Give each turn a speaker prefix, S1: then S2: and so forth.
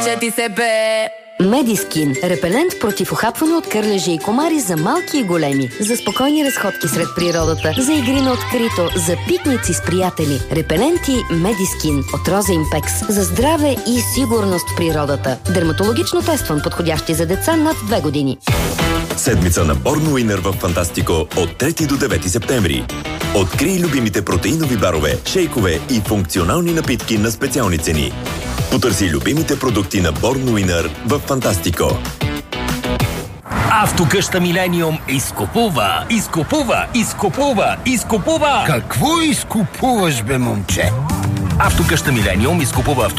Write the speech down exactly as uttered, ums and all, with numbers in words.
S1: че ти се бе.
S2: Медискин. Репелент против ухапване от кърлежи и комари за малки и големи. За спокойни разходки сред природата. За игри на открито. За пикници с приятели. Репеленти Медискин от Роза Импекс. За здраве и сигурност в природата. Дерматологично тестван, подходящи за деца над две години.
S3: Седмица на Born Winner в Фантастико от трети до девети септември. Открий любимите протеинови барове, шейкове и функционални напитки на специални цени. Потърси любимите продукти на Born Winner в Фантастико.
S4: Автокъща Милениум изкупува, изкупува, изкупува, изкупува!
S5: Какво изкупуваш, бе, момче?
S4: Автокъща Милениум изкупува авто